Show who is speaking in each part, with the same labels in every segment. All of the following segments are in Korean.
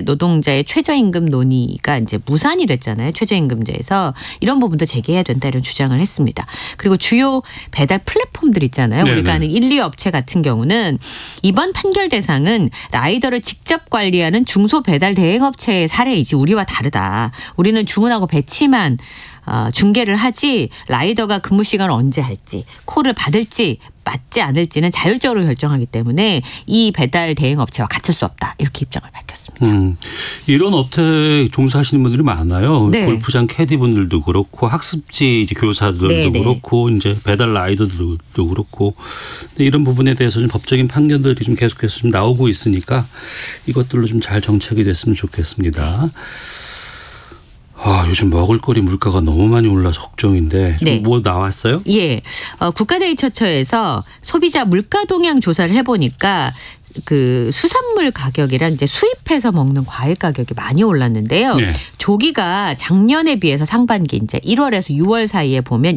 Speaker 1: 노동자의 최저임금 논의가 이제 무산이 됐잖아요. 최저임금제에서 이런 부분도 재개해야 된다 이런 주장을 했습니다. 그리고 주요 배달 플랫폼들 있잖아요.
Speaker 2: 네네.
Speaker 1: 우리가 아는 1, 2업체 같은 경우는 이번 판결 대상은 라이더를 직접 관리하는 중소배달 대행업체의 사례이지 우리와 다르다. 우리는 주문하고 배치만 중개를 하지 라이더가 근무 시간을 언제 할지 콜을 받을지 맞지 않을지는 자율적으로 결정하기 때문에 이 배달 대행업체와 같을 수 없다. 이렇게 입장을 밝혔습니다.
Speaker 2: 이런 업체에 종사하시는 분들이 많아요.
Speaker 1: 네.
Speaker 2: 골프장 캐디분들도 그렇고 학습지 이제 교사들도
Speaker 1: 네, 네.
Speaker 2: 그렇고 이제 배달 라이더들도 그렇고 근데 이런 부분에 대해서 좀 법적인 판결들이 좀 계속해서 좀 나오고 있으니까 이것들로 좀 잘 정착이 됐으면 좋겠습니다. 요즘 먹을거리 물가가 너무 많이 올라서 걱정인데
Speaker 1: 네.
Speaker 2: 뭐 나왔어요?
Speaker 1: 예, 국가데이처처에서 소비자 물가 동향 조사를 해보니까 그 수산물 가격이랑 이제 수입해서 먹는 과일 가격이 많이 올랐는데요.
Speaker 2: 네.
Speaker 1: 조기가 작년에 비해서 상반기 이제 1월에서 6월 사이에 보면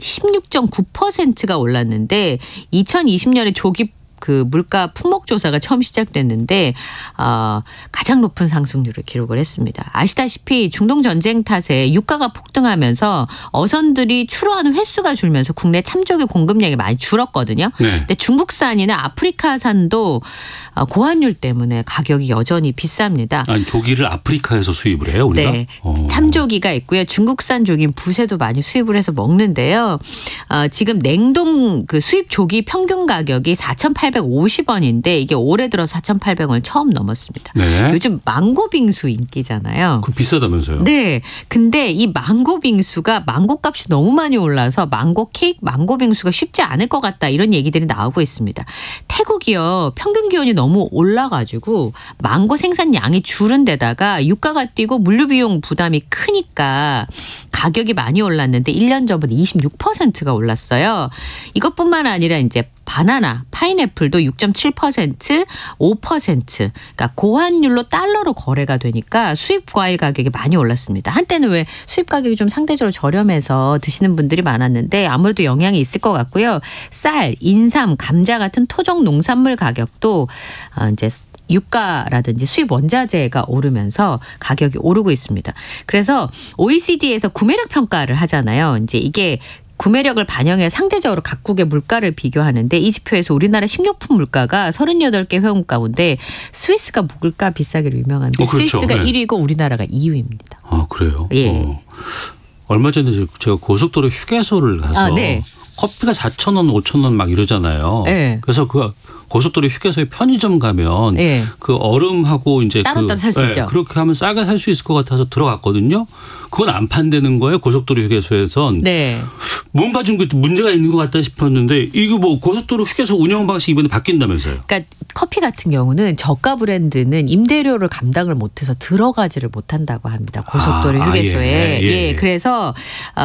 Speaker 1: 16.9%가 올랐는데 2020년에 조기 그 물가 품목 조사가 처음 시작됐는데 가장 높은 상승률을 기록을 했습니다. 아시다시피 중동 전쟁 탓에 유가가 폭등하면서 어선들이 출하하는 횟수가 줄면서 국내 참조기 공급량이 많이 줄었거든요.
Speaker 2: 네.
Speaker 1: 근데 중국산이나 아프리카산도 고환율 때문에 가격이 여전히 비쌉니다.
Speaker 2: 아니 조기를 아프리카에서 수입을 해요, 우리가?
Speaker 1: 네. 참조기가 있고요. 중국산 조기는 부세도 많이 수입을 해서 먹는데요. 지금 냉동 그 수입 조기 평균 가격이 4,850원인데 이게 올해 들어서 4,800원을 처음 넘었습니다.
Speaker 2: 네.
Speaker 1: 요즘 망고 빙수 인기잖아요.
Speaker 2: 그 비싸다면서요?
Speaker 1: 네. 근데 이 망고 빙수가 망고 값이 너무 많이 올라서 망고 케이크, 망고 빙수가 쉽지 않을 것 같다 이런 얘기들이 나오고 있습니다. 태국이요. 평균 기온이 너무 올라가지고 망고 생산량이 줄은 데다가 유가가 뛰고 물류 비용 부담이 크니까 가격이 많이 올랐는데 1년 전보다 26%가 올랐어요. 이것뿐만 아니라 이제 바나나, 파인애플도 6.7%, 5%. 그러니까 고환율로 달러로 거래가 되니까 수입 과일 가격이 많이 올랐습니다. 한때는 왜 수입 가격이 좀 상대적으로 저렴해서 드시는 분들이 많았는데 아무래도 영향이 있을 것 같고요. 쌀, 인삼, 감자 같은 토종 농산물 가격도 이제 유가라든지 수입 원자재가 오르면서 가격이 오르고 있습니다. 그래서 OECD에서 구매력 평가를 하잖아요. 이제 이게 구매력을 반영해 상대적으로 각국의 물가를 비교하는데 이 지표에서 우리나라 식료품 물가가 38개 회원 가운데 스위스가 물가 비싸기로 유명한데
Speaker 2: 그렇죠.
Speaker 1: 스위스가
Speaker 2: 네.
Speaker 1: 1위고 우리나라가 2위입니다.
Speaker 2: 아 그래요?
Speaker 1: 예.
Speaker 2: 얼마 전에 제가 고속도로 휴게소를 가서
Speaker 1: 네.
Speaker 2: 커피가 4,000원, 5,000원 막 이러잖아요.
Speaker 1: 네.
Speaker 2: 그래서 그 고속도로 휴게소에 편의점 가면
Speaker 1: 네.
Speaker 2: 그 얼음하고 이제
Speaker 1: 따로따로 살 수 있죠.
Speaker 2: 그렇게 하면 싸게 살 수 있을 것 같아서 들어갔거든요. 그건 안 판다는 거예요. 고속도로 휴게소에선.
Speaker 1: 네.
Speaker 2: 뭔가 좀 문제가 있는 것 같다 싶었는데 이거 뭐 고속도로 휴게소 운영 방식이 이번에 바뀐다면서요.
Speaker 1: 그러니까 커피 같은 경우는 저가 브랜드는 임대료를 감당을 못해서 들어가지를 못한다고 합니다. 고속도로 휴게소에. 예. 그래서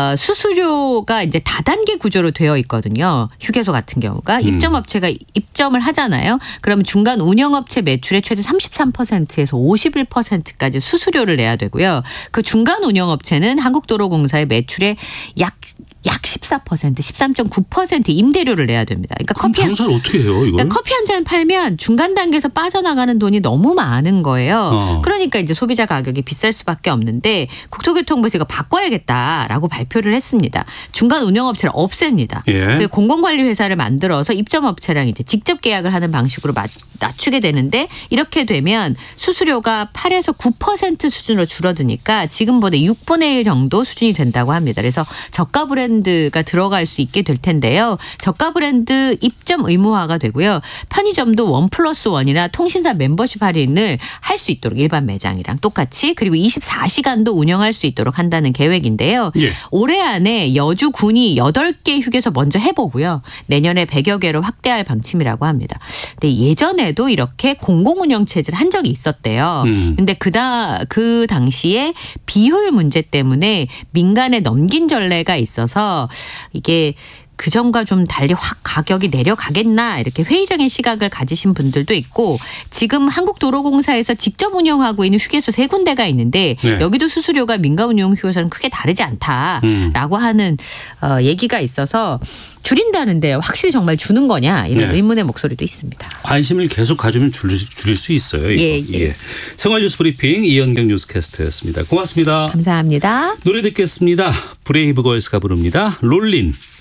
Speaker 1: 수수료가 이제 다단계 구조로 되어 있거든요. 휴게소 같은 경우가 입점업체가 입점을 하잖아요. 그러면 중간 운영업체 매출의 최대 33%에서 51%까지 수수료를 내야 되고요. 그 중간 운영업체는 한국도로공사의 매출의 약 14%, 13.9% 임대료를 내야 됩니다. 그러니까
Speaker 2: 그럼 장사를 어떻게 해요, 이걸?
Speaker 1: 그러니까 커피 한 잔 팔면 중간 단계에서 빠져나가는 돈이 너무 많은 거예요. 그러니까 이제 소비자 가격이 비쌀 수밖에 없는데 국토교통부에서 이거 바꿔야겠다라고 발표를 했습니다. 중간 운영업체를 없앱니다.
Speaker 2: 예.
Speaker 1: 공공관리회사를 만들어서 입점업체랑 이제 직접 계약을 하는 방식으로 낮추게 되는데 이렇게 되면 수수료가 8에서 9% 수준으로 줄어드니까 지금보다 6분의 1 정도 수준이 된다고 합니다. 그래서 저가 브랜드가 들어갈 수 있게 될 텐데요. 저가 브랜드 입점 의무화가 되고요. 편의점도 1+1이나 통신사 멤버십 할인을 할 수 있도록 일반 매장이랑 똑같이 그리고 24시간도 운영할 수 있도록 한다는 계획인데요.
Speaker 2: 예.
Speaker 1: 올해 안에 여주 군이 8개 휴게소 먼저 해보고요. 내년에 100여 개로 확대할 방침이라고 합니다. 근데 예전에도 이렇게 공공운영 체제를 한 적이 있었대요. 근데 그 당시에 비효율 문제 때문에 민간에 넘긴 전례가 있어서 이게 그전과 좀 달리 확 가격이 내려가겠나 이렇게 회의적인 시각을 가지신 분들도 있고 지금 한국도로공사에서 직접 운영하고 있는 휴게소 3군데가 있는데
Speaker 2: 네.
Speaker 1: 여기도 수수료가 민간 운영 휴게소는 크게 다르지 않다라고 하는 얘기가 있어서 줄인다는데 확실히 정말 주는 거냐 이런
Speaker 2: 네.
Speaker 1: 의문의 목소리도 있습니다.
Speaker 2: 관심을 계속 가지면 줄일 수 있어요. 이거.
Speaker 1: 예.
Speaker 2: 생활뉴스 브리핑 이현경 뉴스캐스터였습니다. 고맙습니다.
Speaker 1: 감사합니다.
Speaker 2: 노래 듣겠습니다. 브레이브걸스가 부릅니다. 롤린.